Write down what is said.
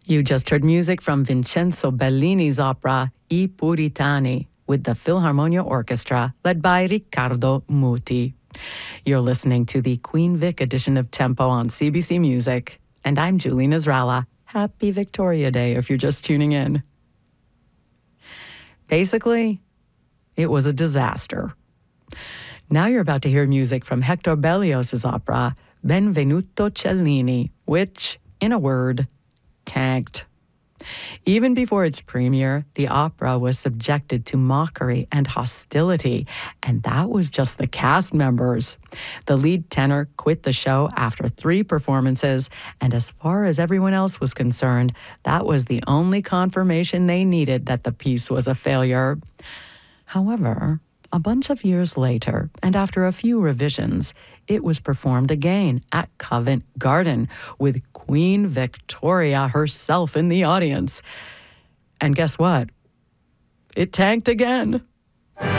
You just heard music from Vincenzo Bellini's opera I Puritani with the Philharmonia Orchestra, led by Riccardo Muti. You're listening to the Queen Vic edition of Tempo on CBC Music, and I'm Julie Nasrallah. Happy Victoria Day if you're just tuning in. Basically, it was a disaster. Now you're about to hear music from Hector Berlioz's opera, Benvenuto Cellini, which, in a word, tanked. Even before its premiere, the opera was subjected to mockery and hostility, and that was just the cast members. The lead tenor quit the show after 3 performances, and as far as everyone else was concerned, that was the only confirmation they needed that the piece was a failure. However, a bunch of years later, and after a few revisions, it was performed again at Covent Garden with Queen Victoria herself in the audience. And guess what? It tanked again.